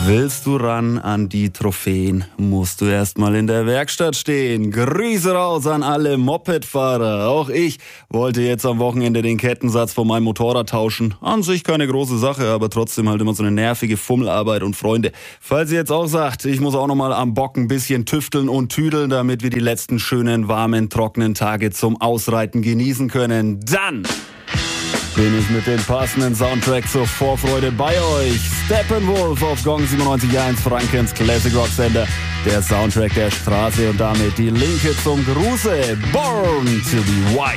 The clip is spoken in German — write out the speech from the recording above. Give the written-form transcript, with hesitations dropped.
Willst du ran an die Trophäen, musst du erstmal in der Werkstatt stehen. Grüße raus an alle Mopedfahrer. Auch ich wollte jetzt am Wochenende den Kettensatz von meinem Motorrad tauschen. An sich keine große Sache, aber trotzdem halt immer so eine nervige Fummelarbeit. Und Freunde, falls ihr jetzt auch sagt, ich muss auch nochmal am Bock ein bisschen tüfteln und tüdeln, damit wir die letzten schönen, warmen, trockenen Tage zum Ausreiten genießen können, dann bin ich mit dem passenden Soundtrack zur Vorfreude bei euch. Steppenwolf auf Gong 97.1, Frankens Classic Rock Sender. Der Soundtrack der Straße und damit die Linke zum Gruße. Born to be Wild.